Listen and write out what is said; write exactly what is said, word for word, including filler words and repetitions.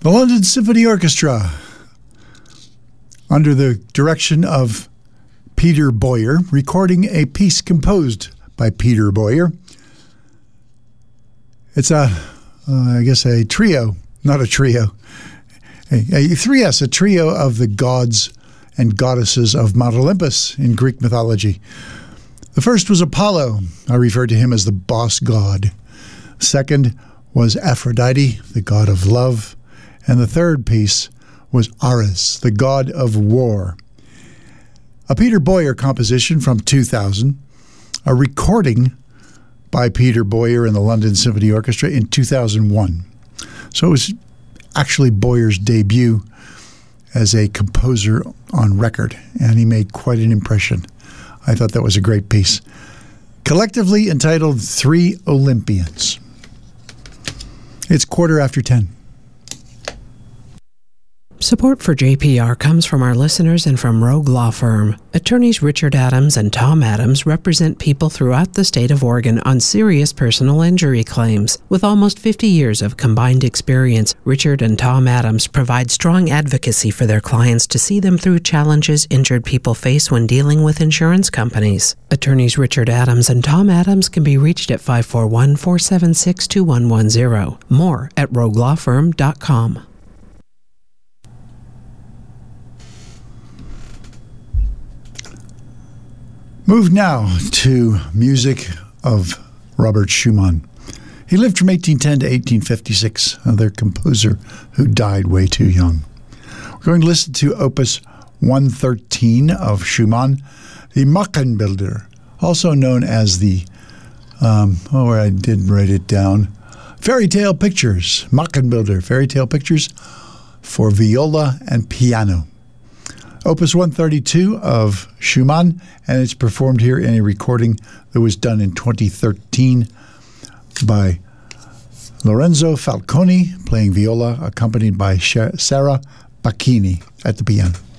The London Symphony Orchestra, under the direction of Peter Boyer, recording a piece composed by Peter Boyer. It's a, uh, I guess, a trio, not a trio, a, a three S, a trio of the gods and goddesses of Mount Olympus in Greek mythology. The first was Apollo. I refer to him as the boss god. Second was Aphrodite, the god of love. And the third piece was Ares, the god of war. A Peter Boyer composition from two thousand, a recording by Peter Boyer and the London Symphony Orchestra in two thousand one. So it was actually Boyer's debut as a composer on record, and he made quite an impression. I thought that was a great piece. Collectively entitled Three Olympians. It's quarter after ten. Support for J P R comes from our listeners and from Rogue Law Firm. Attorneys Richard Adams and Tom Adams represent people throughout the state of Oregon on serious personal injury claims. With almost fifty years of combined experience, Richard and Tom Adams provide strong advocacy for their clients to see them through challenges injured people face when dealing with insurance companies. Attorneys Richard Adams and Tom Adams can be reached at five four one, four seven six, two one one zero. More at rogue law firm dot com. Move now to music of Robert Schumann. He lived from eighteen ten to eighteen fifty-six, another composer who died way too young. We're going to listen to Opus one thirteen of Schumann, the Märchenbilder, also known as the, um, oh, I did write it down, Fairy Tale Pictures, Märchenbilder, Fairy Tale Pictures for viola and piano. Opus one thirty-two of Schumann, and it's performed here in a recording that was done in twenty thirteen by Lorenzo Falconi playing viola, accompanied by Sarah Bacchini at the piano.